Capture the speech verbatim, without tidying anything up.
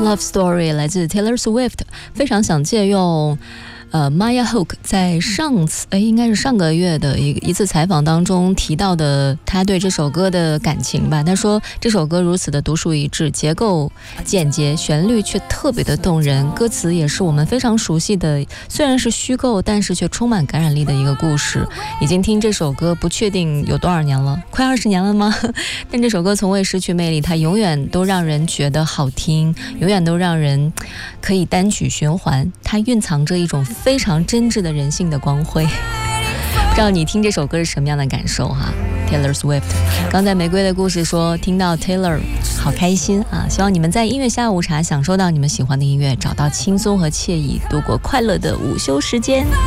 Love Story 来自 Taylor Swift， 非常想借用呃 Maya Hawke 在上次哎应该是上个月的一一次采访当中提到的他对这首歌的感情吧。他说这首歌如此的独树一帜，结构简洁，旋律却特别的动人，歌词也是我们非常熟悉的，虽然是虚构，但是却充满感染力的一个故事。已经听这首歌不确定有多少年了，快二十年了吗？但这首歌从未失去魅力，它永远都让人觉得好听，永远都让人可以单曲循环，它蕴藏着一种非常真挚的人性的光辉。不知道你听这首歌是什么样的感受哈 Taylor Swift。 刚才玫瑰的故事说听到 Taylor 好开心啊！希望你们在音乐下午茶享受到你们喜欢的音乐，找到轻松和惬意，度过快乐的午休时间。